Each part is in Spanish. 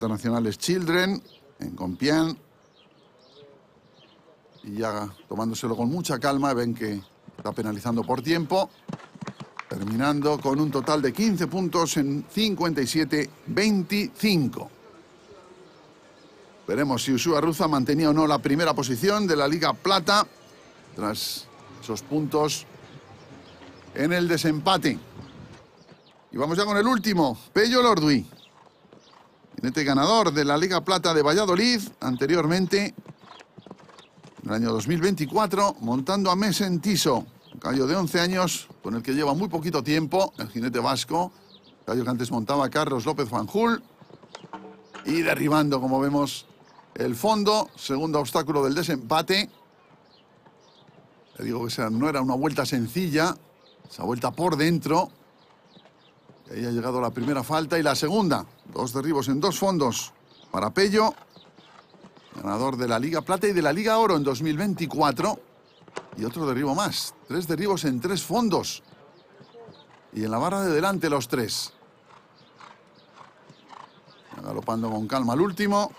Internacionales Children en Compiègne. Y ya tomándoselo con mucha calma, ven que está penalizando por tiempo, terminando con un total de 15 puntos en 57-25. Veremos si Ushua Ruza mantenía o no la primera posición de la Liga Plata tras esos puntos en el desempate. Y vamos ya con el último, Pello Lorduy, jinete ganador de la Liga Plata de Valladolid anteriormente, en el año 2024, montando a Mesentiso, un caballo de 11 años con el que lleva muy poquito tiempo, el jinete vasco, caballo que antes montaba Carlos López Fanjul, y derribando, como vemos, el fondo, segundo obstáculo del desempate. Le digo que no era una vuelta sencilla, esa vuelta por dentro. Y ahí ha llegado la primera falta y la segunda. 2 derribos en 2 fondos para Pello, ganador de la Liga Plata y de la Liga Oro en 2024. Y otro derribo más. 3 derribos en 3 fondos. Y en la barra de delante los 3. Galopando con calma al último.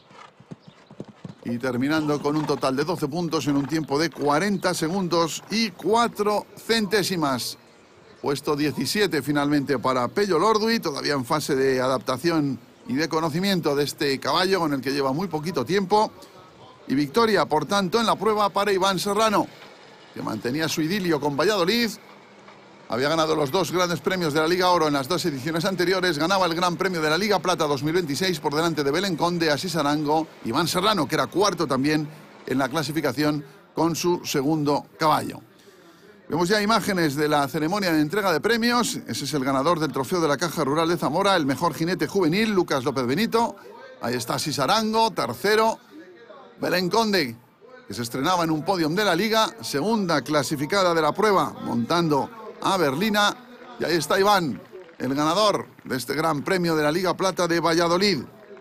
Y terminando con un total de 12 puntos en un tiempo de 40 segundos y 4 centésimas. Puesto 17 finalmente para Pello Lorduy, todavía en fase de adaptación y de conocimiento de este caballo con el que lleva muy poquito tiempo. Y victoria, por tanto, en la prueba para Iván Serrano, que mantenía su idilio con Valladolid. Había ganado los 2 grandes premios de la Liga Oro en las 2 ediciones anteriores. Ganaba el Gran Premio de la Liga Plata 2026 por delante de Belén Conde, Asís Arango, Iván Serrano, que era cuarto también en la clasificación con su segundo caballo. Vemos ya imágenes de la ceremonia de entrega de premios. Ese es el ganador del trofeo de la Caja Rural de Zamora, el mejor jinete juvenil, Lucas López Benito. Ahí está Asís Arango, tercero. Belén Conde, que se estrenaba en un podium de la Liga, segunda clasificada de la prueba, montando a Berlina. Y ahí está Iván, el ganador de este Gran Premio de la Liga Plata de Valladolid.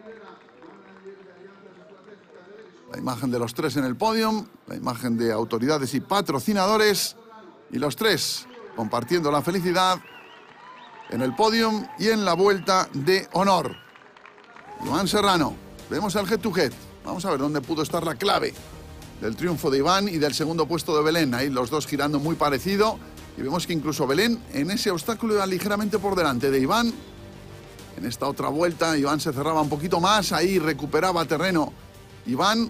La imagen de los 3 en el podium, la imagen de autoridades y patrocinadores. Y los 3 compartiendo la felicidad en el podium y en la vuelta de honor. Iván Serrano, vemos el head to head. Vamos a ver dónde pudo estar la clave del triunfo de Iván y del segundo puesto de Belén. Ahí los dos girando muy parecido. Y vemos que incluso Belén en ese obstáculo iba ligeramente por delante de Iván. En esta otra vuelta Iván se cerraba un poquito más. Ahí recuperaba terreno Iván.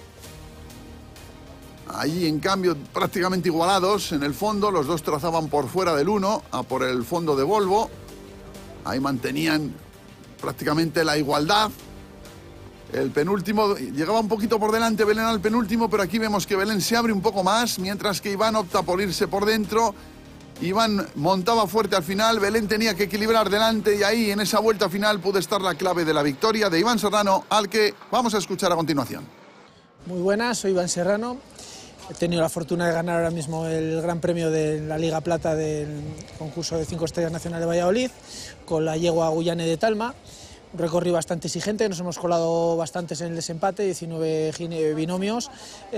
Ahí, en cambio, prácticamente igualados en el fondo. Los dos trazaban por fuera del 1 a por el fondo de Volvo. Ahí mantenían prácticamente la igualdad. El penúltimo llegaba un poquito por delante Belén al penúltimo, pero aquí vemos que Belén se abre un poco más, mientras que Iván opta por irse por dentro. Iván montaba fuerte al final, Belén tenía que equilibrar delante y ahí en esa vuelta final pudo estar la clave de la victoria de Iván Serrano, al que vamos a escuchar a continuación. Muy buenas, soy Iván Serrano. He tenido la fortuna de ganar ahora mismo el Gran Premio de la Liga Plata del concurso de 5 estrellas nacional de Valladolid con la yegua Guyane de Talma. Un recorrido bastante exigente, nos hemos colado bastantes en el desempate, 19 binomios,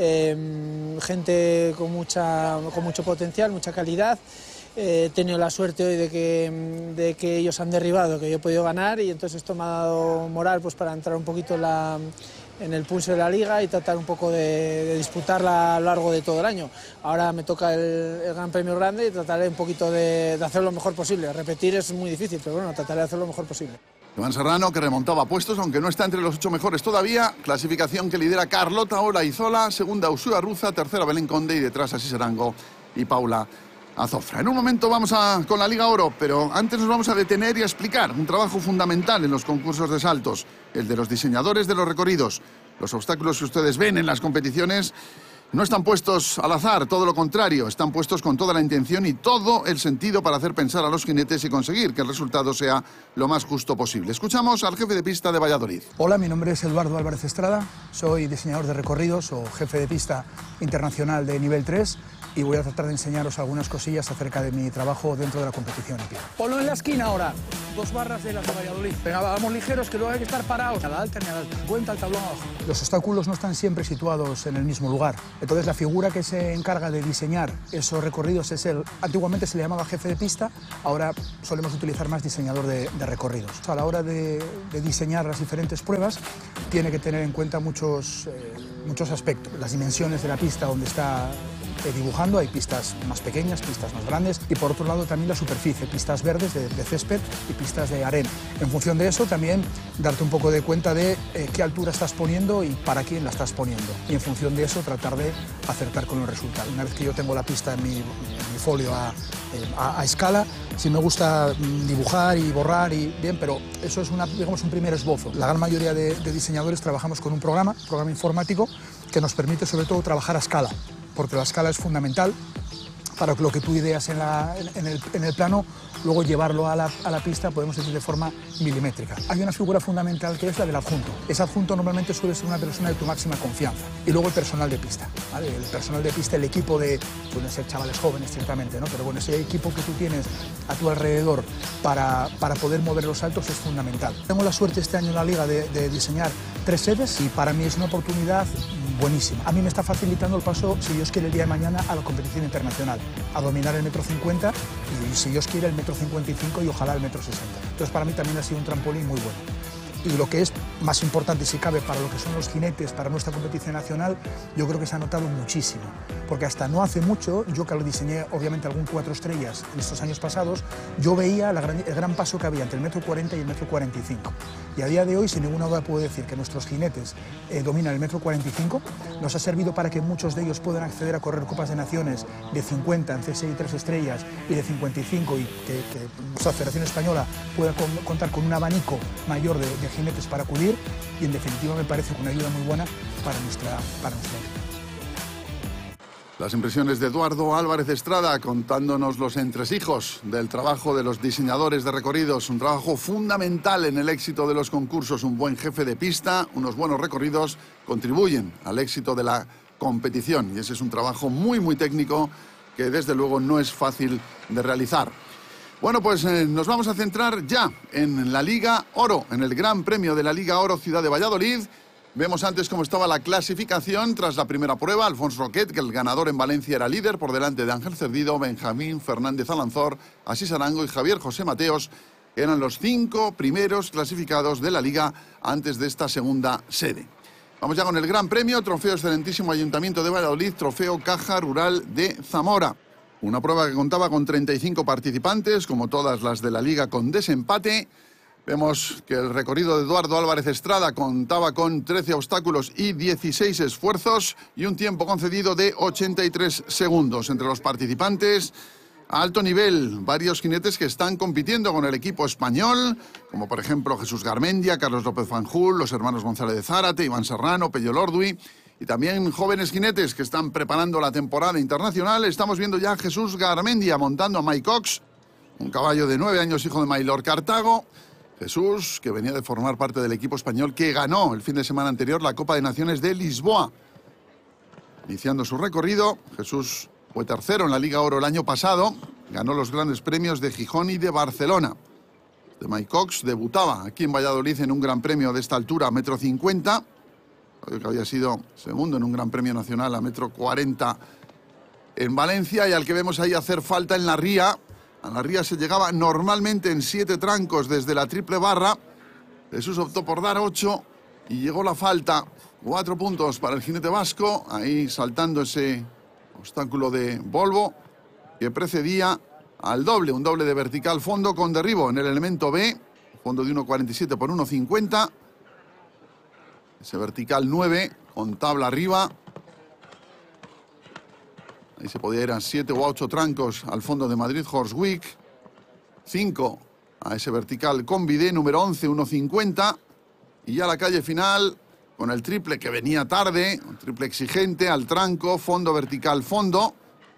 gente con mucho potencial, mucha calidad. He tenido la suerte hoy de que ellos han derribado, que yo he podido ganar, y entonces esto me ha dado moral pues, para entrar un poquito en el pulso de la liga y tratar un poco de disputarla a lo largo de todo el año. Ahora me toca el Gran Premio Grande y trataré un poquito de hacer lo mejor posible. Repetir es muy difícil, pero bueno, trataré de hacer lo mejor posible. Iván Serrano, que remontaba puestos, aunque no está entre los 8 mejores todavía. Clasificación que lidera Carlota Olaizola, segunda Ushua Ruza, tercera Belén Conde y detrás Asís Arango y Paula Azofra. En un momento vamos con la Liga Oro, pero antes nos vamos a detener y a explicar un trabajo fundamental en los concursos de saltos, el de los diseñadores de los recorridos. Los obstáculos que ustedes ven en las competiciones no están puestos al azar, todo lo contrario, están puestos con toda la intención y todo el sentido para hacer pensar a los jinetes y conseguir que el resultado sea lo más justo posible. Escuchamos al jefe de pista de Valladolid. Hola, mi nombre es Eduardo Álvarez Estrada, soy diseñador de recorridos o jefe de pista internacional de nivel 3 y voy a tratar de enseñaros algunas cosillas acerca de mi trabajo dentro de la competición en pie. Ponlo en la esquina ahora, 2 barras de las de Valladolid. Venga, vamos ligeros, que luego hay que estar parados. A la alta ni a la alta, cuenta el tablón abajo. Los obstáculos no están siempre situados en el mismo lugar. Entonces la figura que se encarga de diseñar esos recorridos es antiguamente se le llamaba jefe de pista, ahora solemos utilizar más diseñador de recorridos. A la hora de diseñar las diferentes pruebas tiene que tener en cuenta muchos aspectos. Las dimensiones de la pista donde está dibujando, hay pistas más pequeñas, pistas más grandes, y por otro lado también la superficie, pistas verdes de césped y pistas de arena. En función de eso también darte un poco de cuenta de qué altura estás poniendo y para quién la estás poniendo, y en función de eso tratar de acertar con los resultados. Una vez que yo tengo la pista en mi folio a escala, sí me gusta dibujar y borrar, pero eso es digamos un primer esbozo. La gran mayoría de diseñadores trabajamos con un programa informático que nos permite sobre todo trabajar a escala, porque la escala es fundamental para lo que tú ideas en el plano, luego llevarlo a la pista, podemos decir, de forma milimétrica. Hay una figura fundamental que es la del adjunto. Ese adjunto normalmente suele ser una persona de tu máxima confianza. Y luego el personal de pista, ¿vale? El personal de pista, el equipo suelen ser chavales jóvenes ciertamente, ¿no? Pero bueno, ese equipo que tú tienes a tu alrededor para poder mover los saltos es fundamental. Tengo la suerte este año en la Liga de diseñar 3 sedes y para mí es una oportunidad buenísima. A mí me está facilitando el paso, si Dios quiere, el día de mañana a la competición internacional, a dominar el 1,50 m y, si Dios quiere, el 1,55 m y ojalá el 1,60 m. Entonces para mí también ha sido un trampolín muy bueno. Y lo que es más importante, si cabe, para lo que son los jinetes, para nuestra competición nacional, yo creo que se ha notado muchísimo. Porque hasta no hace mucho, yo que lo diseñé, obviamente, algún 4 estrellas en estos años pasados, yo veía el gran paso que había entre el 1,40 m y el 1,45 m. Y a día de hoy, sin ninguna duda, puedo decir que nuestros jinetes dominan el 1,45 m. Nos ha servido para que muchos de ellos puedan acceder a correr Copas de Naciones de 50 en C6 y 3 estrellas y de 55, y que nuestra Federación Española pueda contar con un abanico mayor de jinetes para acudir, y en definitiva me parece una ayuda muy buena para nuestra equipo. Las impresiones de Eduardo Álvarez Estrada contándonos los entresijos del trabajo de los diseñadores de recorridos, un trabajo fundamental en el éxito de los concursos. Un buen jefe de pista, unos buenos recorridos contribuyen al éxito de la competición, y ese es un trabajo muy muy técnico que desde luego no es fácil de realizar. Bueno, pues nos vamos a centrar ya en la Liga Oro, en el Gran Premio de la Liga Oro Ciudad de Valladolid. Vemos antes cómo estaba la clasificación tras la primera prueba. Alfonso Roquet, que el ganador en Valencia era líder, por delante de Ángel Cerdido, Benjamín Fernández Alanzor, Asís Arango y Javier José Mateos. Eran los 5 primeros clasificados de la Liga antes de esta segunda sede. Vamos ya con el Gran Premio, Trofeo Excelentísimo Ayuntamiento de Valladolid, Trofeo Caja Rural de Zamora. Una prueba que contaba con 35 participantes, como todas las de la Liga, con desempate. Vemos que el recorrido de Eduardo Álvarez Estrada contaba con 13 obstáculos y 16 esfuerzos y un tiempo concedido de 83 segundos. Entre los participantes, a alto nivel, varios jinetes que están compitiendo con el equipo español, como por ejemplo Jesús Garmendia, Carlos López Fanjul, los hermanos González de Zárate, Iván Serrano, Pello Lordui, y también jóvenes jinetes que están preparando la temporada internacional. Estamos viendo ya a Jesús Garmendia montando a Mike Cox, un caballo de 9 años, hijo de Maylor Cartago. Jesús, que venía de formar parte del equipo español que ganó el fin de semana anterior la Copa de Naciones de Lisboa. Iniciando su recorrido, Jesús fue tercero en la Liga Oro el año pasado, ganó los grandes premios de Gijón y de Barcelona. De Mike Cox debutaba aquí en Valladolid en un gran premio de esta altura, 1,50 m, que había sido segundo en un gran premio nacional a 1,40 m en Valencia, y al que vemos ahí hacer falta en la ría. A la ría se llegaba normalmente en 7 trancos desde la triple barra. Jesús optó por dar 8 y llegó la falta. 4 puntos para el jinete vasco, ahí saltando ese obstáculo de Volvo que precedía al doble, un doble de vertical fondo con derribo en el elemento B, fondo de 1,47 por 1,50. Ese vertical 9 con tabla arriba. Ahí se podía ir a 7 u 8 trancos al fondo de Madrid Horswick. 5 a ese vertical con bidé, número 11, 1,50. Y ya la calle final con el triple que venía tarde, un triple exigente al tranco, fondo vertical, fondo.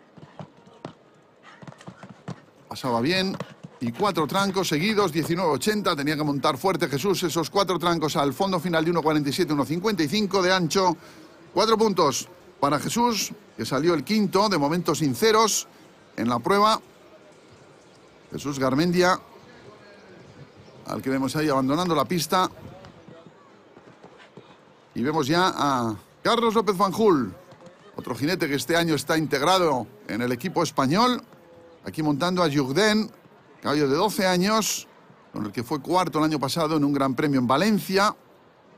Pasaba bien. Y 4 trancos seguidos, 19,80. Tenía que montar fuerte Jesús esos 4 trancos al fondo final de 1,47, 1,55 de ancho. 4 puntos para Jesús, que salió el quinto, de momento sin ceros en la prueba. Jesús Garmendia, al que vemos ahí abandonando la pista. Y vemos ya a Carlos López Fanjul, Otro jinete que este año está integrado en el equipo español. Aquí montando a Jourdain, caballo de 12 años, con el que fue cuarto el año pasado en un gran premio en Valencia.